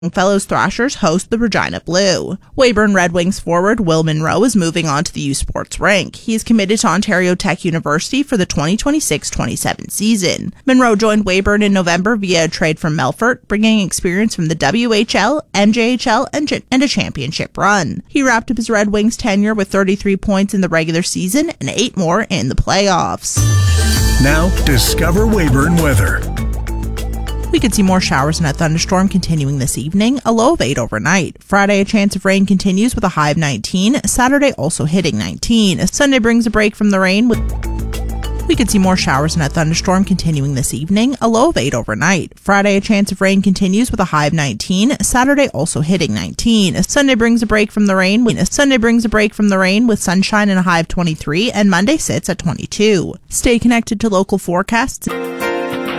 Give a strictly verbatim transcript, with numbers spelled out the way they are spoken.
Longfellow's Thrashers host the Regina Blue. Weyburn Red Wings forward Will Monroe is moving on to the U Sports rank. He is committed to Ontario Tech University for the twenty twenty-six twenty-seven season. Monroe joined Weyburn in November via a trade from Melfort, bringing experience from the W H L, N J H L, and, and a championship run. He wrapped up his Red Wings tenure with thirty-three points in the regular season and eight more in the playoffs. Now, discover Weyburn weather. We could see more showers and a thunderstorm continuing this evening, a low of eight overnight. Friday, a chance of rain continues with a high of nineteen. Saturday, also hitting nineteen. Sunday brings a break from the rain with We could see more showers and a thunderstorm continuing this evening, a low of eight overnight. Friday, a chance of rain continues with a high of nineteen. Saturday, also hitting nineteen. Sunday brings a break from the rain. Sunday brings a break from the rain with sunshine and a high of twenty-three, and Monday sits at twenty-two. Stay connected to local forecasts.